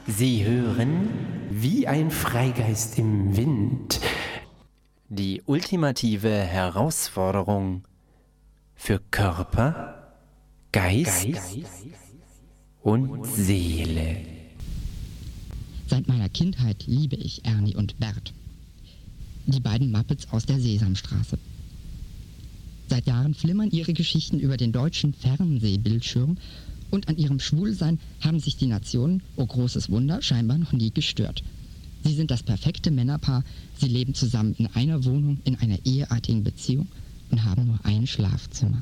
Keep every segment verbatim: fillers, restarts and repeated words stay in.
Sie hören wie ein Freigeist im Wind. Die ultimative Herausforderung für Körper, Geist, Geist und Seele. Seit meiner Kindheit liebe ich Ernie und Bert. Die beiden Muppets aus der Sesamstraße. Seit Jahren flimmern ihre Geschichten über den deutschen Fernsehbildschirm und an ihrem Schwulsein haben sich die Nationen, oh großes Wunder, scheinbar noch nie gestört. Sie sind das perfekte Männerpaar, sie leben zusammen in einer Wohnung, in einer eheartigen Beziehung und haben nur ein Schlafzimmer.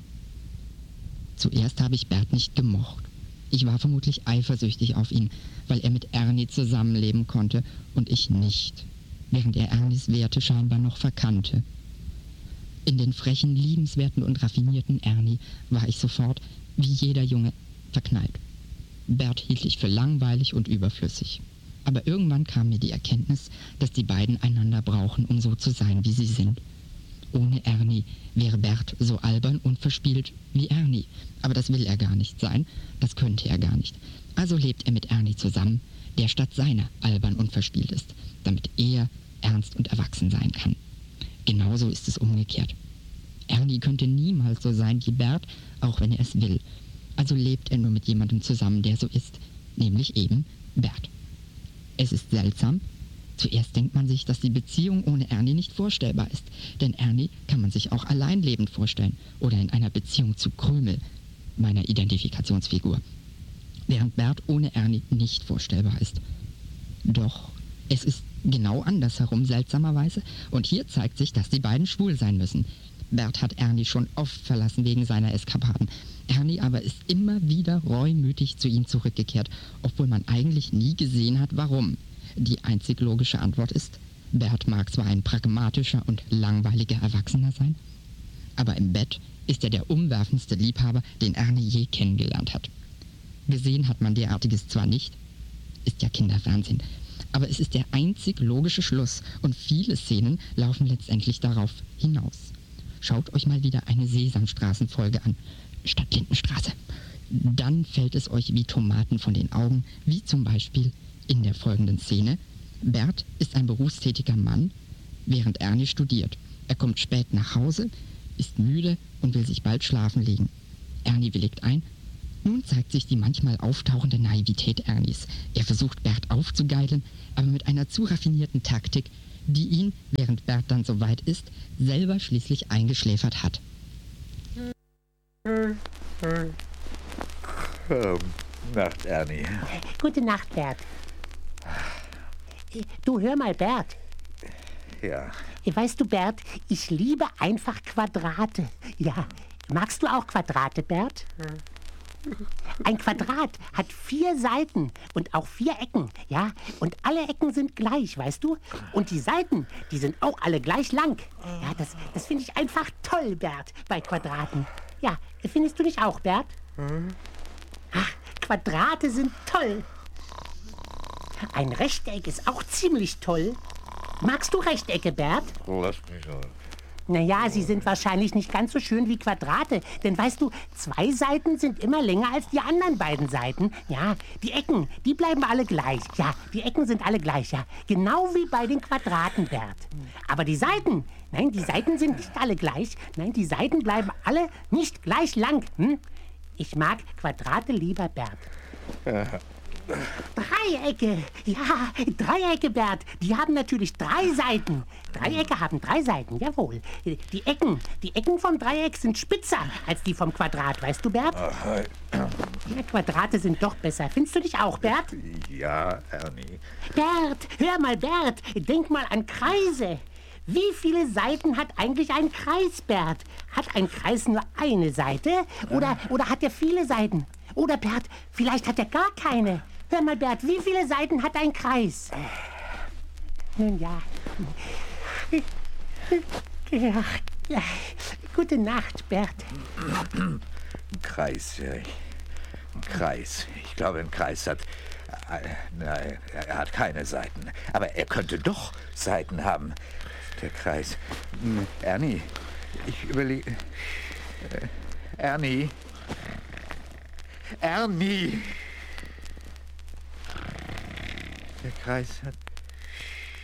Zuerst habe ich Bert nicht gemocht. Ich war vermutlich eifersüchtig auf ihn, weil er mit Ernie zusammenleben konnte und ich nicht, während er Ernies Werte scheinbar noch verkannte. In den frechen, liebenswerten und raffinierten Ernie war ich sofort, wie jeder Junge, verknallt. Bert hielt ich für langweilig und überflüssig. Aber irgendwann kam mir die Erkenntnis, dass die beiden einander brauchen, um so zu sein, wie sie sind. Ohne Ernie wäre Bert so albern und verspielt wie Ernie. Aber das will er gar nicht sein, das könnte er gar nicht. Also lebt er mit Ernie zusammen, der statt seiner albern und verspielt ist, damit er ernst und erwachsen sein kann. Genauso ist es umgekehrt. Ernie könnte niemals so sein wie Bert, auch wenn er es will. Also lebt er nur mit jemandem zusammen, der so ist, nämlich eben Bert. Es ist seltsam. Zuerst denkt man sich, dass die Beziehung ohne Ernie nicht vorstellbar ist. Denn Ernie kann man sich auch allein lebend vorstellen oder in einer Beziehung zu Krümel, meiner Identifikationsfigur. Während Bert ohne Ernie nicht vorstellbar ist. Doch es ist genau andersherum seltsamerweise und hier zeigt sich, dass die beiden schwul sein müssen. Bert hat Ernie schon oft verlassen wegen seiner Eskapaden. Ernie aber ist immer wieder reumütig zu ihm zurückgekehrt, obwohl man eigentlich nie gesehen hat, warum. Die einzig logische Antwort ist, Bert mag zwar ein pragmatischer und langweiliger Erwachsener sein, aber im Bett ist er der umwerfendste Liebhaber, den Ernie je kennengelernt hat. Gesehen hat man derartiges zwar nicht, ist ja Kinderfernsehen, aber es ist der einzig logische Schluss und viele Szenen laufen letztendlich darauf hinaus. Schaut euch mal wieder eine Sesamstraßenfolge an, statt Lindenstraße. Dann fällt es euch wie Tomaten von den Augen, wie zum Beispiel in der folgenden Szene. Bert ist ein berufstätiger Mann, während Ernie studiert. Er kommt spät nach Hause, ist müde und will sich bald schlafen legen. Ernie willigt ein. Nun zeigt sich die manchmal auftauchende Naivität Ernies. Er versucht Bert aufzugeilen, aber mit einer zu raffinierten Taktik, die ihn, während Bert dann so weit ist, selber schließlich eingeschläfert hat. Ähm, Nacht, Ernie. Gute Nacht, Bert. Du, hör mal, Bert. Ja. Weißt du, Bert, ich liebe einfach Quadrate. Ja, magst du auch Quadrate, Bert? Ein Quadrat hat vier Seiten und auch vier Ecken, ja? Und alle Ecken sind gleich, weißt du? Und die Seiten, die sind auch alle gleich lang. Ja, das, das finde ich einfach toll, Bert, bei Quadraten. Ja, findest du nicht auch, Bert? Ach, Quadrate sind toll. Ein Rechteck ist auch ziemlich toll. Magst du Rechtecke, Bert? Lass mich mal. Naja, sie sind wahrscheinlich nicht ganz so schön wie Quadrate. Denn weißt du, zwei Seiten sind immer länger als die anderen beiden Seiten. Ja, die Ecken, die bleiben alle gleich. Ja, die Ecken sind alle gleich, ja. Genau wie bei den Quadraten, Bert. Aber die Seiten, nein, die Seiten sind nicht alle gleich. Nein, die Seiten bleiben alle nicht gleich lang. Hm? Ich mag Quadrate lieber, Bert. Ja. Dreiecke, ja, Dreiecke, Bert, die haben natürlich drei Seiten. Dreiecke haben drei Seiten, jawohl. Die Ecken, die Ecken vom Dreieck sind spitzer als die vom Quadrat, weißt du, Bert? Ach, ja, Quadrate sind doch besser. Findest du dich auch, Bert? Ja, Ernie. Bert, hör mal, Bert, denk mal an Kreise. Wie viele Seiten hat eigentlich ein Kreis, Bert? Hat ein Kreis nur eine Seite oder, oder hat er viele Seiten? Oder, Bert, vielleicht hat er gar keine. Hör mal, Bert, wie viele Seiten hat ein Kreis? Nun ja. Ja, ja. Gute Nacht, Bert. Ein Kreis, ja. Ein Kreis. Ich glaube, ein Kreis hat... Äh, nein, er hat keine Seiten. Aber er könnte doch Seiten haben. Der Kreis. Ernie, ich überlege... Äh, Ernie... Ernie! Der Kreis hat